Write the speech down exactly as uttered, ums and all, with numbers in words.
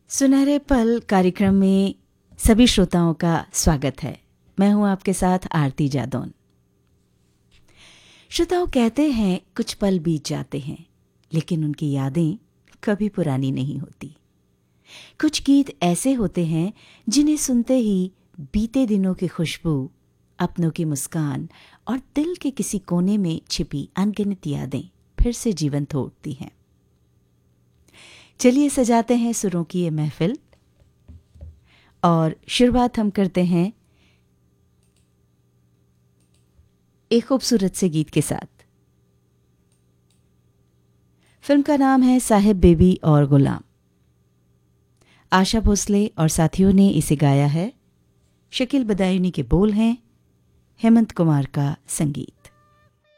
सुनहरे पल कार्यक्रम में सभी श्रोताओं का स्वागत है। मैं हूं आपके साथ आरती जादौन। श्रोताओं, कहते हैं कुछ पल बीत जाते हैं लेकिन उनकी यादें कभी पुरानी नहीं होती। कुछ गीत ऐसे होते हैं जिन्हें सुनते ही बीते दिनों की खुशबू, अपनों की मुस्कान और दिल के किसी कोने में छिपी अनगिनत यादें फिर से जीवंत हो उठती हैं। चलिए सजाते हैं सुरों की ये महफिल और शुरुआत हम करते हैं एक खूबसूरत से गीत के साथ। फिल्म का नाम है साहिब बेबी और गुलाम। आशा भोसले और साथियों ने इसे गाया है। शकील बदायूनी के बोल हैं, हेमंत कुमार का संगीत।